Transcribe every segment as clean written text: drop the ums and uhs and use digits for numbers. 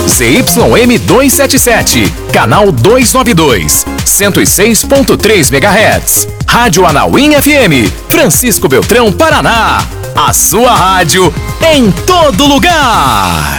ZYM 277, canal 292, 106.3 MHz. Rádio Anauim FM, Francisco Beltrão, Paraná. A sua rádio em todo lugar.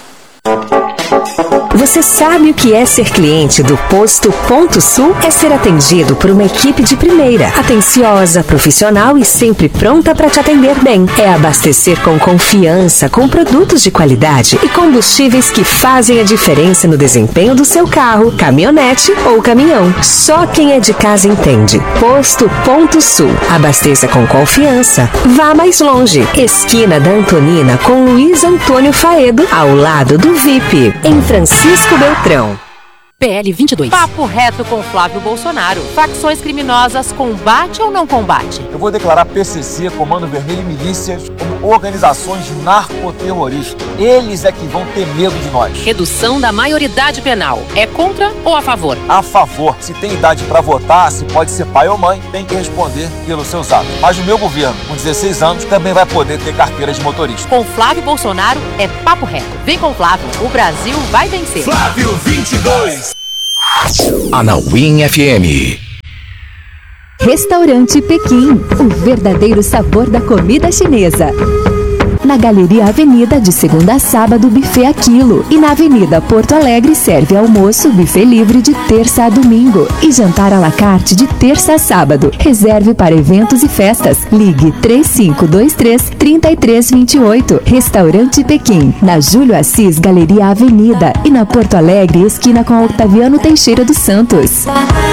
Você sabe o que é ser cliente do Posto Ponto Sul? É ser atendido por uma equipe de primeira, atenciosa, profissional e sempre pronta para te atender bem. É abastecer com confiança, com produtos de qualidade e combustíveis que fazem a diferença no desempenho do seu carro, caminhonete ou caminhão. Só quem é de casa entende. Posto Ponto Sul. Abasteça com confiança. Vá mais longe. Esquina da Antonina com Luiz Antônio Faedo, ao lado do VIP, em Francisco Beltrão. PL 22. Papo reto com Flávio Bolsonaro. Facções criminosas, combate ou não combate? Eu vou declarar PCC, Comando Vermelho e milícias como organizações narcoterroristas. Eles é que vão ter medo de nós. Redução da maioridade penal. É contra ou a favor? A favor. Se tem idade para votar, se pode ser pai ou mãe, tem que responder pelos seus atos. Mas o meu governo, com 16 anos, também vai poder ter carteira de motorista. Com Flávio Bolsonaro é papo reto. Vem com Flávio. O Brasil vai vencer. Flávio 22. Anauim FM. Restaurante Pequim, o verdadeiro sabor da comida chinesa. Na Galeria Avenida, de segunda a sábado, buffet a quilo. E na Avenida Porto Alegre, serve almoço, buffet livre de terça a domingo. E jantar à la carte de terça a sábado. Reserve para eventos e festas. Ligue 3523-3328. Restaurante Pequim, na Júlio Assis, Galeria Avenida. E na Porto Alegre, esquina com Octaviano Teixeira dos Santos.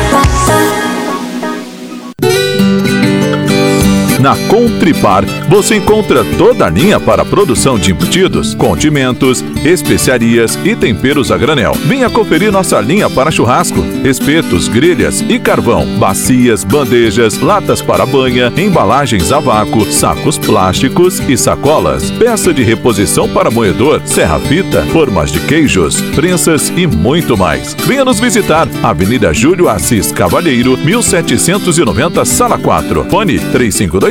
Na Contripar, você encontra toda a linha para a produção de embutidos, condimentos, especiarias e temperos a granel. Venha conferir nossa linha para churrasco, espetos, grelhas e carvão, bacias, bandejas, latas para banha, embalagens a vácuo, sacos plásticos e sacolas, peça de reposição para moedor, serra-fita, formas de queijos, prensas e muito mais. Venha nos visitar, Avenida Júlio Assis Cavalheiro, 1790, Sala 4, fone 3523-0040.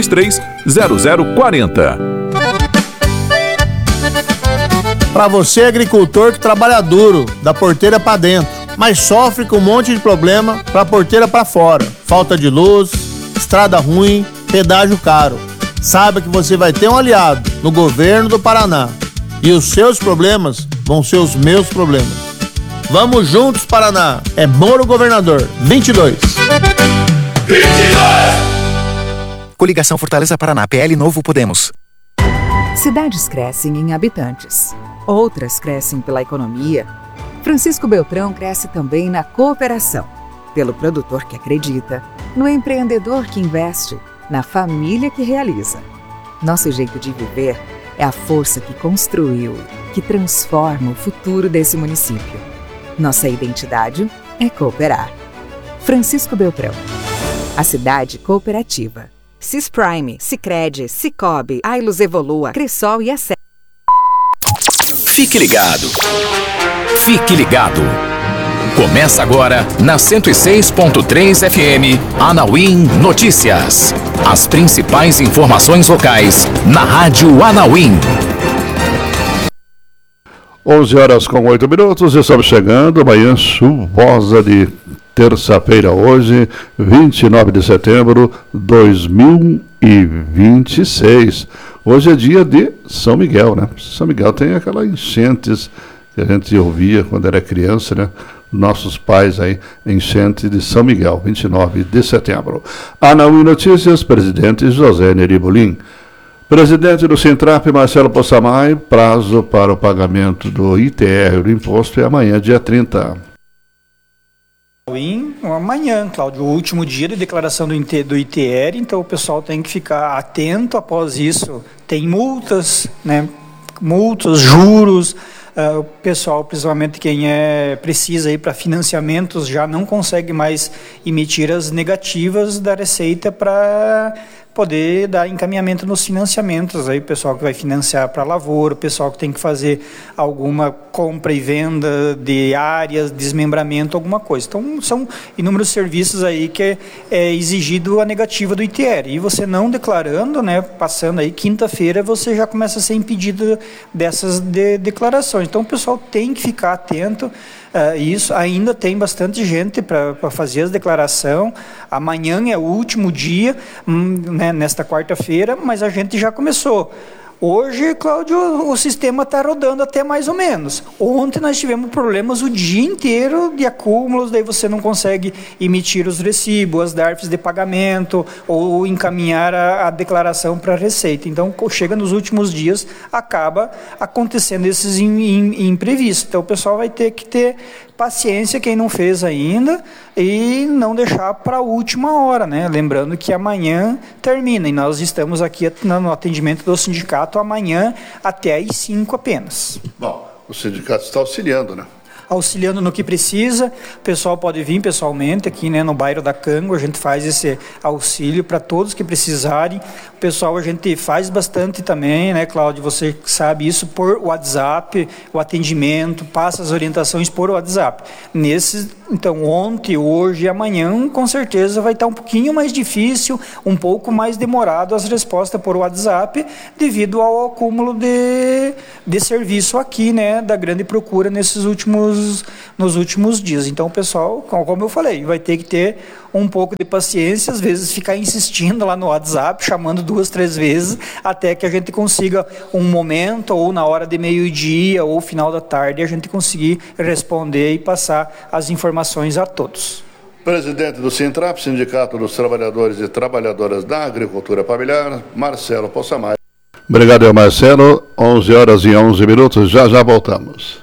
Para você, agricultor que trabalha duro, da porteira para dentro, mas sofre com um monte de problema para a porteira para fora. Falta de luz, estrada ruim, pedágio caro. Saiba que você vai ter um aliado no governo do Paraná. E os seus problemas vão ser os meus problemas. Vamos juntos, Paraná. É Moro Governador 22. Coligação Fortaleza Paraná, PL Novo Podemos. Cidades crescem em habitantes. Outras crescem pela economia. Francisco Beltrão cresce também na cooperação. Pelo produtor que acredita, no empreendedor que investe, na família que realiza. Nosso jeito de viver é a força que construiu, que transforma o futuro desse município. Nossa identidade é cooperar. Francisco Beltrão. A cidade cooperativa. Cisprime, Sicredi, Cicobi, Ailus Evolua, Cressol e Acess. Fique ligado. Fique ligado. Começa agora na 106.3 FM, Anauim Notícias. As principais informações locais na Rádio Anauim. 11h08, estamos chegando, manhã chuvosa de terça-feira hoje, 29 de setembro de 2026. Hoje é dia de São Miguel, né? São Miguel tem aquelas enchentes que a gente ouvia quando era criança, né? Nossos pais aí, enchente de São Miguel, 29 de setembro. Anauim Notícias, presidente José Neri Bolim. Presidente do Sintrap, Marcelo Possamay, prazo para o pagamento do ITR, do imposto, é amanhã, dia 30. Amanhã, Cláudio, o último dia de declaração do ITR, então o pessoal tem que ficar atento. Após isso, tem multas, né? Multas, juros. O pessoal, principalmente quem precisa ir para financiamentos, já não consegue mais emitir as negativas da Receita para poder dar encaminhamento nos financiamentos, aí o pessoal que vai financiar para a lavoura, o pessoal que tem que fazer alguma compra e venda de áreas, desmembramento, alguma coisa. Então, são inúmeros serviços aí que é exigido a negativa do ITR. E você não declarando, né, passando aí, quinta-feira, você já começa a ser impedido dessas declarações. Então, o pessoal tem que ficar atento. Isso, ainda tem bastante gente para fazer a declaração. Amanhã é o último dia, né, nesta quarta-feira, mas a gente já começou. Hoje, Cláudio, o sistema está rodando até mais ou menos. Ontem nós tivemos problemas o dia inteiro de acúmulos, daí você não consegue emitir os recibos, as DARFs de pagamento ou encaminhar a declaração para a Receita. Então, chega nos últimos dias, acaba acontecendo esses imprevistos. Então, o pessoal vai ter que ter paciência, quem não fez ainda, e não deixar para a última hora, né? Lembrando que amanhã termina, e nós estamos aqui no atendimento do sindicato amanhã até às 5 apenas. Bom, o sindicato está auxiliando, né? Auxiliando no que precisa, o pessoal pode vir pessoalmente aqui, né, no bairro da Cango, a gente faz esse auxílio para todos que precisarem. O pessoal, a gente faz bastante também, né, Cláudio, você sabe isso, por WhatsApp, o atendimento, passa as orientações por WhatsApp. Então, ontem, hoje e amanhã, com certeza vai estar um pouquinho mais difícil, um pouco mais demorado as respostas por WhatsApp, devido ao acúmulo de serviço aqui, né, da grande procura nos últimos dias. Então, o pessoal, como eu falei, vai ter que ter um pouco de paciência, às vezes ficar insistindo lá no WhatsApp, chamando 2, 3 vezes, até que a gente consiga um momento, ou na hora de meio-dia, ou final da tarde, a gente conseguir responder e passar as informações a todos. Presidente do Sintrap, Sindicato dos Trabalhadores e Trabalhadoras da Agricultura Familiar, Marcelo Possamay. Obrigado, Marcelo. 11h11, já voltamos.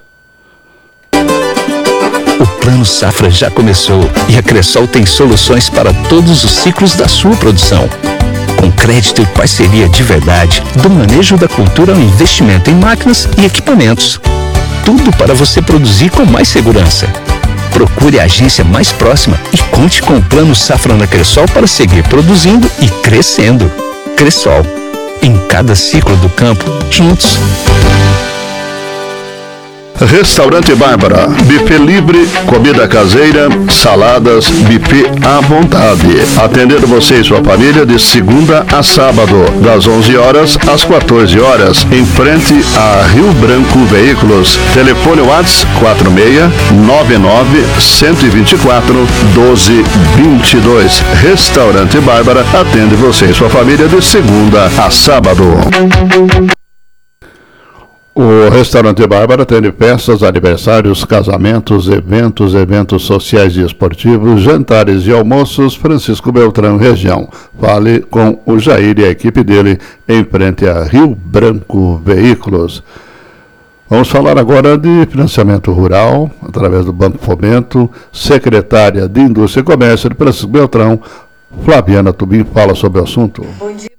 O Plano Safra já começou e a Cressol tem soluções para todos os ciclos da sua produção. Com crédito e parceria de verdade, do manejo da cultura ao investimento em máquinas e equipamentos. Tudo para você produzir com mais segurança. Procure a agência mais próxima e conte com o Plano Safra na Cressol para seguir produzindo e crescendo. Cressol. Em cada ciclo do campo, juntos. Restaurante Bárbara, buffet livre, comida caseira, saladas, buffet à vontade. Atendendo você e sua família de segunda a sábado, das 11 horas às 14 horas, em frente a Rio Branco Veículos. Telefone WhatsApp 46-99-124-1222. Restaurante Bárbara atende você e sua família de segunda a sábado. O Restaurante Bárbara tem festas, aniversários, casamentos, eventos sociais e esportivos, jantares e almoços. Francisco Beltrão, região. Fale com o Jair e a equipe dele em frente a Rio Branco Veículos. Vamos falar agora de financiamento rural, através do Banco Fomento. Secretária de Indústria e Comércio de Francisco Beltrão, Flaviana Tubim, fala sobre o assunto. Bom dia.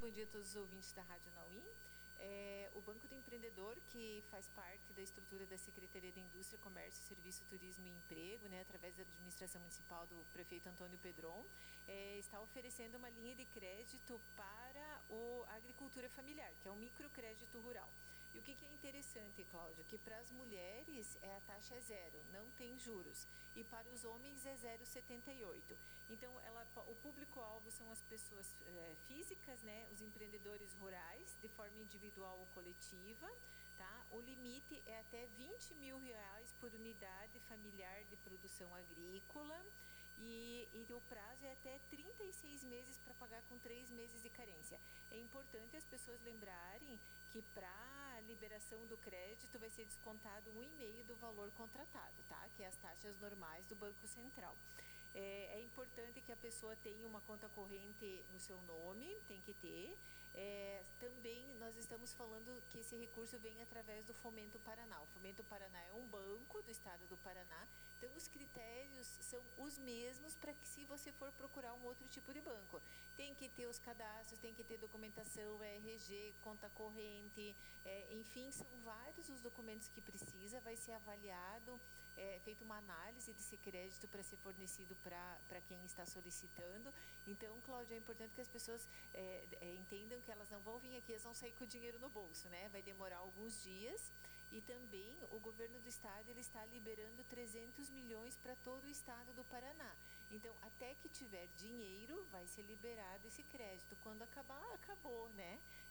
É importante que a pessoa tenha uma conta corrente no seu nome, tem que ter. Também nós estamos falando que esse recurso vem através do Fomento Paraná. O Fomento Paraná é um banco do estado do Paraná, então os critérios são os mesmos para que, se você for procurar um outro tipo de banco, tem que ter os cadastros, tem que ter documentação, RG, conta corrente, enfim, são vários os documentos que precisa, vai ser avaliado feito uma análise desse crédito para ser fornecido para quem está solicitando. Então, Cláudia, é importante que as pessoas entendam que elas não vão vir aqui, elas vão sair com o dinheiro no bolso, né? Vai demorar alguns dias. E também o governo do estado ele está liberando 300 milhões para todo o estado do Paraná. Então, até que tiver dinheiro, vai ser liberado esse crédito. Quando acabar, acabou, né?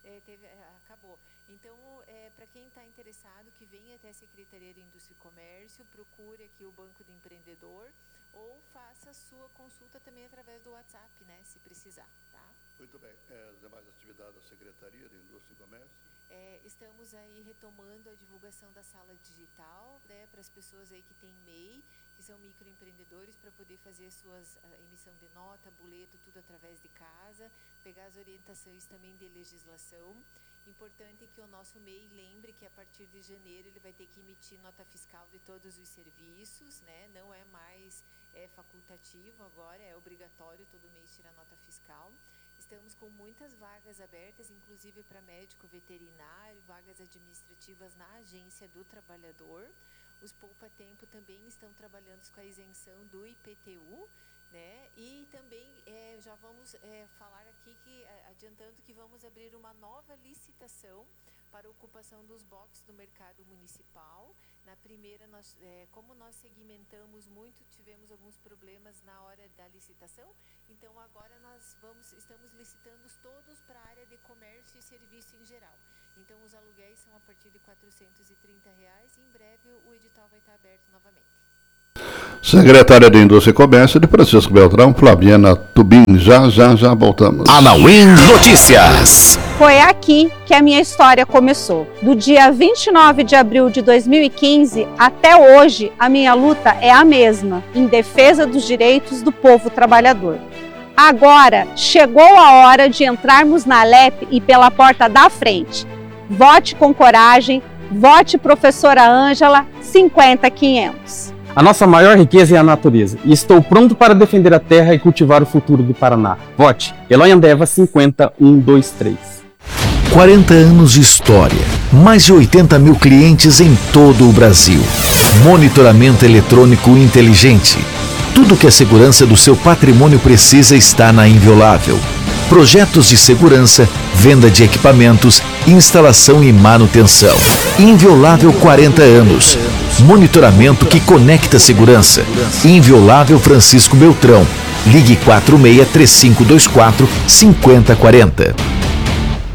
Acabou. Então, para quem está interessado, que venha até a Secretaria de Indústria e Comércio, procure aqui o Banco do Empreendedor ou faça a sua consulta também através do WhatsApp, né? Se precisar, tá? Muito bem. As demais atividades da Secretaria de Indústria e Comércio? Estamos aí retomando a divulgação da sala digital, né, para as pessoas aí que têm MEI, que são microempreendedores, para poder fazer a emissão de nota, boleto, tudo através de casa, pegar as orientações também de legislação. Importante que o nosso MEI lembre que a partir de janeiro ele vai ter que emitir nota fiscal de todos os serviços, né? Não é mais facultativo agora, é obrigatório todo mês tirar nota fiscal. Estamos com muitas vagas abertas, inclusive para médico veterinário, vagas administrativas na Agência do Trabalhador. Os poupa-tempo também estão trabalhando com a isenção do IPTU, né? E também já vamos falar aqui adiantando que vamos abrir uma nova licitação para a ocupação dos boxes do mercado municipal. Na primeira, como nós segmentamos muito, tivemos alguns problemas na hora da licitação, então agora nós estamos licitando todos para a área de comércio e serviço em geral. Então os aluguéis são a partir de R$ 430 e em breve o edital vai estar aberto novamente. Secretária de Indústria e Comércio de Francisco Beltrão, Flaviana Tubin. Já voltamos. Anauim Notícias. Foi aqui que a minha história começou. Do dia 29 de abril de 2015 até hoje, a minha luta é a mesma, em defesa dos direitos do povo trabalhador. Agora chegou a hora de entrarmos na Alep e pela porta da frente. Vote com coragem, vote professora Ângela 50500. A nossa maior riqueza é a natureza e estou pronto para defender a terra e cultivar o futuro do Paraná. Vote Eloy Andeva 50123. 40 anos de história, mais de 80 mil clientes em todo o Brasil. Monitoramento eletrônico inteligente. Tudo que a segurança do seu patrimônio precisa está na Inviolável. Projetos de segurança, venda de equipamentos, instalação e manutenção. Inviolável 40 anos. Monitoramento que conecta segurança. Inviolável Francisco Beltrão. Ligue 46 3524 5040.